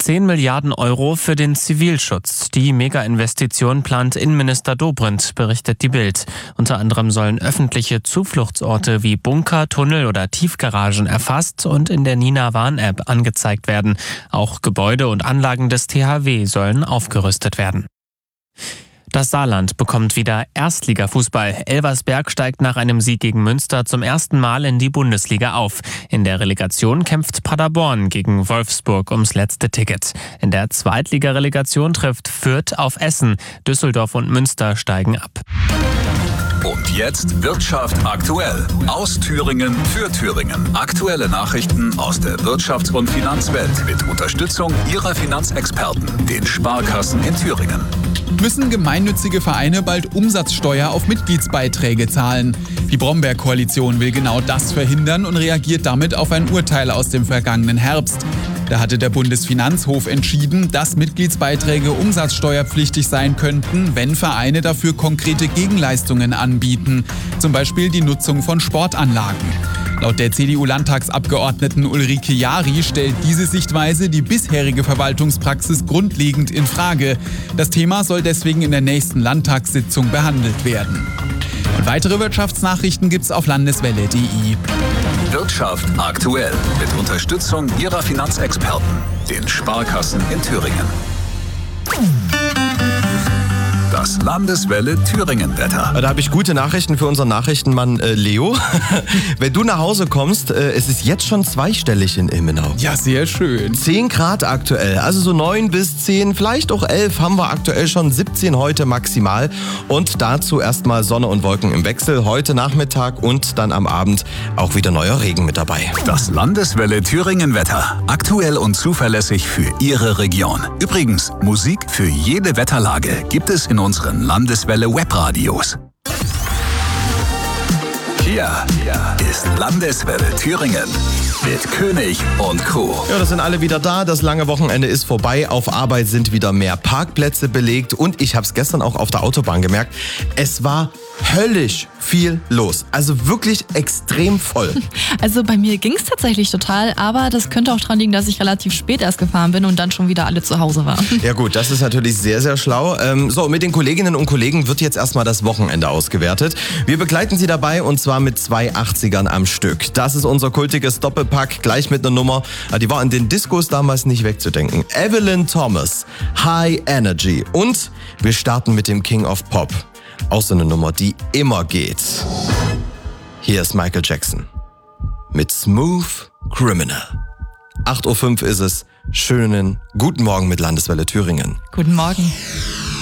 10 Milliarden Euro für den Zivilschutz. Die Mega-Investition plant Innenminister Dobrindt, berichtet die Bild. Unter anderem sollen öffentliche Zufluchtsorte wie Bunker, Tunnel oder Tiefgaragen erfasst und in der Nina-Warn-App angezeigt werden. Auch Gebäude und Anlagen des THW sollen aufgerüstet werden. Das Saarland bekommt wieder Erstligafußball. Elversberg steigt nach einem Sieg gegen Münster zum ersten Mal in die Bundesliga auf. In der Relegation kämpft Paderborn gegen Wolfsburg ums letzte Ticket. In der Zweitligarelegation trifft Fürth auf Essen. Düsseldorf und Münster steigen ab. Und jetzt Wirtschaft aktuell. Aus Thüringen für Thüringen. Aktuelle Nachrichten aus der Wirtschafts- und Finanzwelt mit Unterstützung Ihrer Finanzexperten, den Sparkassen in Thüringen. Müssen gemeinnützige Vereine bald Umsatzsteuer auf Mitgliedsbeiträge zahlen? Die Brombeer-Koalition will genau das verhindern und reagiert damit auf ein Urteil aus dem vergangenen Herbst. Da hatte der Bundesfinanzhof entschieden, dass Mitgliedsbeiträge umsatzsteuerpflichtig sein könnten, wenn Vereine dafür konkrete Gegenleistungen anbieten, zum Beispiel die Nutzung von Sportanlagen. Laut der CDU-Landtagsabgeordneten Ulrike Jari stellt diese Sichtweise die bisherige Verwaltungspraxis grundlegend in Frage. Das Thema soll deswegen in der nächsten Landtagssitzung behandelt werden. Und weitere Wirtschaftsnachrichten gibt's auf landeswelle.de. Wirtschaft aktuell mit Unterstützung Ihrer Finanzexperten, den Sparkassen in Thüringen. Das Landeswelle Thüringen-Wetter. Da habe ich gute Nachrichten für unseren Nachrichtenmann Leo. Wenn du nach Hause kommst, es ist jetzt schon zweistellig in Ilmenau. Ja, sehr schön. 10 Grad aktuell, also so 9 bis 10, vielleicht auch 11 haben wir aktuell schon, 17 heute maximal. Und dazu erstmal Sonne und Wolken im Wechsel, heute Nachmittag und dann am Abend auch wieder neuer Regen mit dabei. Das Landeswelle Thüringen-Wetter. Aktuell und zuverlässig für Ihre Region. Übrigens, Musik für jede Wetterlage gibt es in unseren Landeswelle Webradios. Hier ist Landeswelle Thüringen mit König und Co. Ja, das sind alle wieder da. Das lange Wochenende ist vorbei. Auf Arbeit sind wieder mehr Parkplätze belegt. Und ich habe es gestern auch auf der Autobahn gemerkt. Es war höllisch viel los. Also wirklich extrem voll. Also bei mir ging es tatsächlich total, aber das könnte auch daran liegen, dass ich relativ spät erst gefahren bin und dann schon wieder alle zu Hause waren. Ja gut, das ist natürlich sehr, sehr schlau. So, mit den Kolleginnen und Kollegen wird jetzt erstmal das Wochenende ausgewertet. Wir begleiten Sie dabei und zwar mit 2 80ern am Stück. Das ist unser kultiges Doppelpack, gleich mit einer Nummer, die war in den Discos damals nicht wegzudenken. Evelyn Thomas, High Energy. Und wir starten mit dem King of Pop. Auch so eine Nummer, die immer geht. Hier ist Michael Jackson mit Smooth Criminal. 8:05 Uhr ist es. Schönen guten Morgen mit Landeswelle Thüringen. Guten Morgen.